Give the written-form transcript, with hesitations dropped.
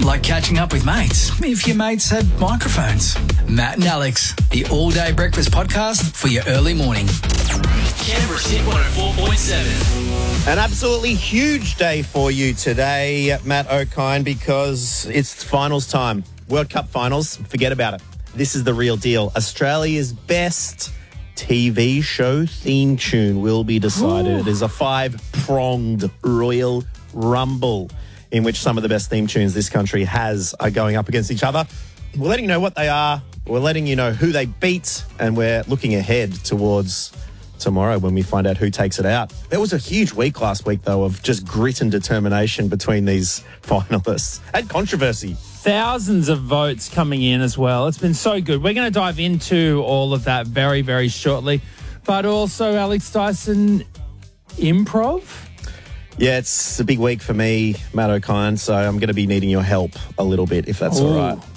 like catching up with mates, if your mates had microphones. Matt and Alex, the all-day breakfast podcast for your early morning. Canberra's Hit 104.7. An absolutely huge day for you today, Matt O'Kine, because it's finals time. World Cup finals, forget about it. This is the real deal. Australia's best TV show theme tune will be decided. Ooh. It is a 5-pronged Royal Rumble in which some of the best theme tunes this country has are going up against each other. We're letting you know what they are. We're letting you know who they beat, and we're looking ahead towards tomorrow when we find out who takes it out. There was a huge week last week, though, of just grit and determination between these finalists and controversy. Thousands of votes coming in as well. It's been so good. We're going to dive into all of that very, very shortly. But also, Alex Dyson, improv? Yeah, it's a big week for me, Matt O'Kine, so I'm going to be needing your help a little bit, if that's all right.